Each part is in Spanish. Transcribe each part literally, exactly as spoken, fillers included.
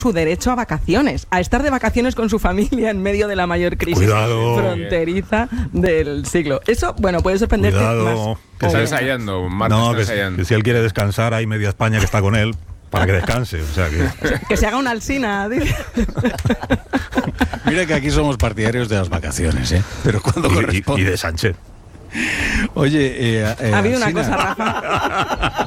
su derecho a vacaciones, a estar de vacaciones con su familia en medio de la mayor crisis Cuidado. fronteriza del siglo. Eso, bueno, puede sorprenderte Cuidado, más. que Está se- ensayando, Marta No, está que, ensayando. que si él quiere descansar, hay media España que está con él para que descanse. O sea que... Que se haga una alsina, dice. Mira que aquí somos partidarios de las vacaciones, ¿eh? Pero cuando y, y- corresponde... y de Sánchez. Oye, eh, eh, Ha habido una Alsina, cosa, Rafa.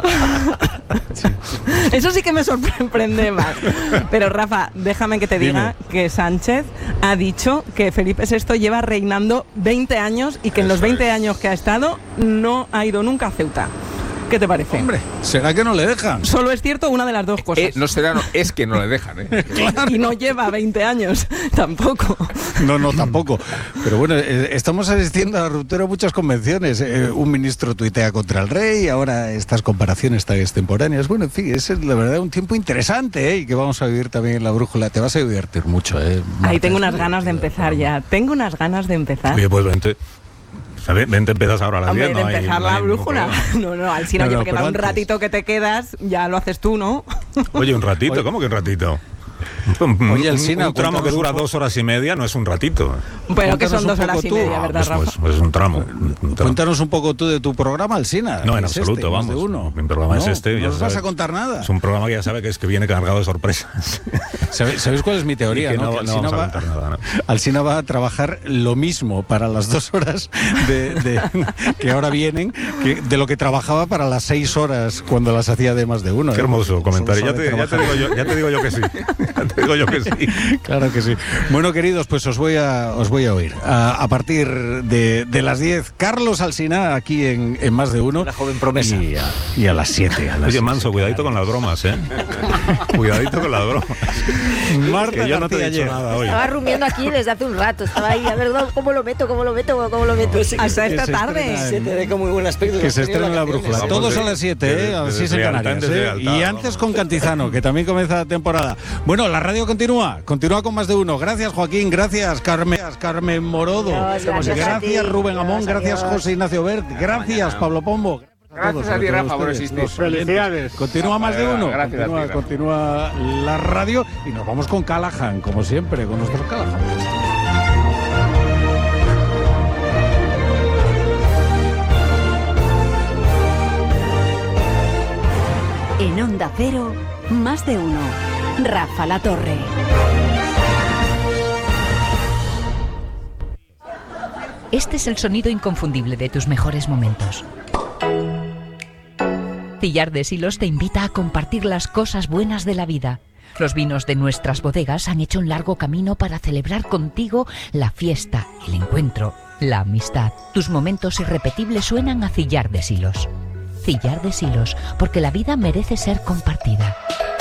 Eso sí que me sorprende más. Pero Rafa, déjame que te diga Dime. que Sánchez ha dicho que Felipe sexto lleva reinando veinte años y que en los veinte años que ha estado no ha ido nunca a Ceuta. ¿Qué te parece? Hombre, ¿será que no le dejan? Solo es cierto una de las dos cosas. Eh, no será, no, es que no le dejan, ¿eh? Y no lleva veinte años tampoco. No, no, tampoco. Pero bueno, eh, estamos asistiendo a la ruptura de muchas convenciones. Eh, un ministro tuitea contra el rey, ahora estas comparaciones tan extemporáneas. Bueno, en fin, es la verdad un tiempo interesante, ¿eh? Y que vamos a vivir también en La Brújula. Te vas a divertir mucho, ¿eh? Marta? Ahí tengo unas ganas de empezar ya. Tengo unas ganas de empezar. Oye, pues vente. O sea, ven- vente, empiezas ahora a las Hombre, diez. de no hay- empezar no hay la ningún brújula. problema. No, no, Alsina, No, oye, no, porque pero da un antes. ratito que te quedas, ya lo haces tú, ¿no? Oye, un ratito, Oye. ¿cómo que un ratito? Un, un- Oye, un- Alsina, un tramo que cuéntanos dura un poco. dos horas y media no es un ratito. Pero que Cuéntanos son un dos horas poco y tú. media, Ah, ¿verdad, Pues, Rafa? pues- pues es un tramo. un tramo. Cuéntanos un poco tú de tu programa, Alsina. No, en Es absoluto, este, Más vamos. de uno. Mi programa es No, este, No ya nos vas sabes. a contar nada. Es un programa que ya sabe que es que viene cargado de sorpresas. ¿Sabe- ¿Sabéis cuál es mi teoría? Y que ¿no? no- Que no Alsina vamos a va- contar nada, ¿no? Alsina va a trabajar lo mismo para las dos horas de, de- que ahora vienen que de lo que trabajaba para las seis horas cuando las hacía de más de uno. Qué ¿eh? hermoso comentario. Solo Ya sabe te, ya te trabajar. digo yo, ya te digo yo que sí. Ya te digo yo que sí. Claro que sí. Bueno, queridos, pues os voy a, os voy a oír. A, a partir de, de las diez, Carlos Alsina, aquí en, en Más de Uno. La joven promesa. Y a, y a las siete. A las Oye, siete. Manso, cuidadito con las bromas, ¿eh? Cuidadito con las bromas. Marta Que yo no te he García dicho Ayer. nada hoy. Estaba rumiando aquí desde hace un rato. Estaba ahí, a ver cómo lo meto, cómo lo meto, cómo lo meto. Pues sí, que Hasta se- esta se tarde. estrena se te ve con muy buen aspecto. Que se Has tenido estrena la vacaciones. brújula. Vamos Todos de- a las siete, de- ¿eh? A las desde seis en Rialta, Canarias. desde ¿eh? Rialta, Y vamos. antes con Cantizano, que también comienza la temporada. Bueno, la radio continúa. Continúa con Más de Uno. Gracias, Joaquín. Gracias, Carmen, Carmen Morodo. Dios, gracias a ti. Gracias, Rubén Dios, Amón. Gracias, adiós. José Ignacio Bert. Gracias, Pablo Pombo. Gracias a ti, Rafa, por existir. Felicidades. Continúa Más de Uno. Gracias a ti, Continúa, Rafa. continúa la radio. Y nos vamos con Callahan, como siempre, con nuestros Callahan. En Onda Cero, Más de Uno. Rafa La Torre. Este es el sonido inconfundible de tus mejores momentos. Cillar de Silos te invita a compartir las cosas buenas de la vida. Los vinos de nuestras bodegas han hecho un largo camino para celebrar contigo la fiesta, el encuentro, la amistad. Tus momentos irrepetibles suenan a Cillar de Silos. Cillar de Silos, porque la vida merece ser compartida.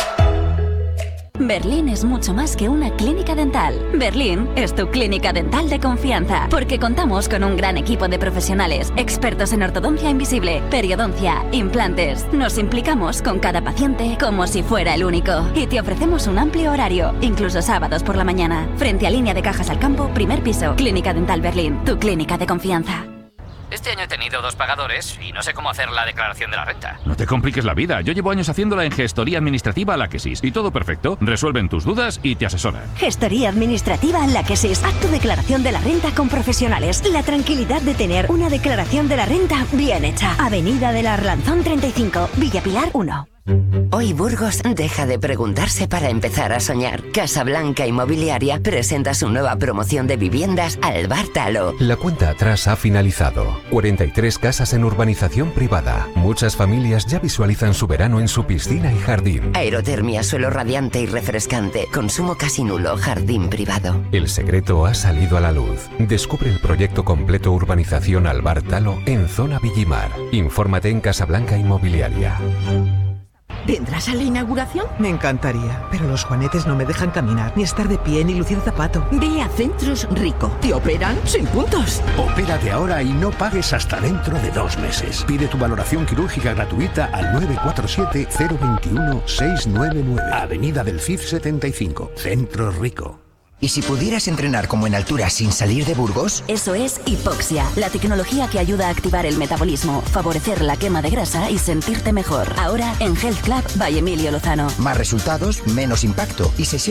Berlín es mucho más que una clínica dental. Berlín es tu clínica dental de confianza, porque contamos con un gran equipo de profesionales, expertos en ortodoncia invisible, periodoncia, implantes. Nos implicamos con cada paciente como si fuera el único. Y te ofrecemos un amplio horario, incluso sábados por la mañana. Frente a Línea de Cajas al Campo, primer piso. Clínica Dental Berlín, tu clínica de confianza. Este año he tenido dos pagadores y no sé cómo hacer la declaración de la renta. No te compliques la vida. Yo llevo años haciéndola en gestoría administrativa Laquesis y todo perfecto. Resuelven tus dudas y te asesoran. Gestoría administrativa Laquesis. Haz tu declaración de la renta con profesionales. La tranquilidad de tener una declaración de la renta bien hecha. Avenida del Arlanzón treinta y cinco, Villa Pilar uno. Hoy Burgos deja de preguntarse para empezar a soñar. Casablanca Inmobiliaria presenta su nueva promoción de viviendas Albar Talo. La cuenta atrás ha finalizado. cuarenta y tres casas en urbanización privada. Muchas familias ya visualizan su verano en su piscina y jardín. Aerotermia, suelo radiante y refrescante. Consumo casi nulo, jardín privado. El secreto ha salido a la luz. Descubre el proyecto completo Urbanización Albar Talo en Zona Villimar. Infórmate en Casablanca Inmobiliaria. ¿Vendrás a la inauguración? Me encantaría, pero los juanetes no me dejan caminar, ni estar de pie, ni lucir zapato. Ve a Centros Rico. ¿Te operan sin puntos? Opérate ahora y no pagues hasta dentro de dos meses. Pide tu valoración quirúrgica gratuita al nueve cuatro siete, cero dos uno, seis nueve nueve. Avenida del C I F setenta y cinco. Centros Rico. ¿Y si pudieras entrenar como en altura sin salir de Burgos? Eso es Hipoxia, la tecnología que ayuda a activar el metabolismo, favorecer la quema de grasa y sentirte mejor. Ahora en Health Club by Emilio Lozano. Más resultados, menos impacto y sesiones